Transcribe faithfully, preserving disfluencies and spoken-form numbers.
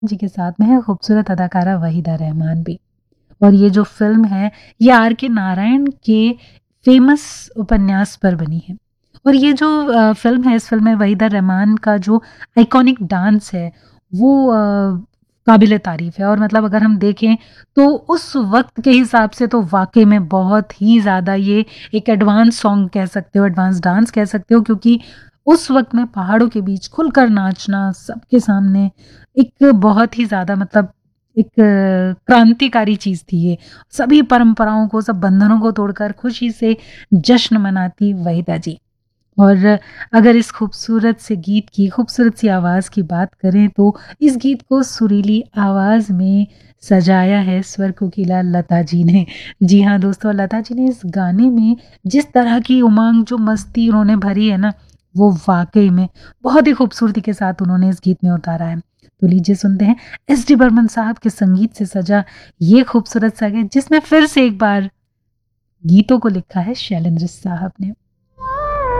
जी के साथ में है खूबसूरत अदाकारा वहीदा रहमान भी। और ये जो फ़िल्म है, ये आर के नारायण के फ़ेमस उपन्यास पर बनी है। और ये जो अ, फ़िल्म है, इस फ़िल्म में वहीदा रहमान का जो आइकॉनिक डांस है, वो अ, काबिल तारीफ़ है। और मतलब अगर हम देखें, तो उस वक़्त के हिसाब से तो वाक़ई में बहुत ही ज़्यादा ये एक एडवांस सॉन्ग कह सकते हो, एडवांस डांस कह सकते हो, क्योंकि उस वक़्त में पहाड़ों के बीच खुलकर नाचना सबके सामने एक बहुत ही ज़्यादा मतलब एक अ, क्रांतिकारी चीज़ थी ये। सभी परंपराओं को, सब बंधनों को तोड़कर खुशी से जश्न मनाती वहीदा जी। और अगर इस खूबसूरत से गीत की, खूबसूरत सी आवाज़ की बात करें, तो इस गीत को सुरीली आवाज़ में सजाया है स्वर कोकिला लता जी ने। जी हाँ दोस्तों, लता जी ने इस गाने में जिस तरह की उमंग, जो मस्ती उन्होंने भरी है ना, वो वाक़ई में बहुत ही खूबसूरती के साथ उन्होंने इस गीत में उतारा है। तो लीजिए सुनते हैं एस डी बर्मन साहब के संगीत से सजा ये खूबसूरत सा गीत, जिसमें फिर से एक बार गीतों को लिखा है शैलेंद्र साहब ने।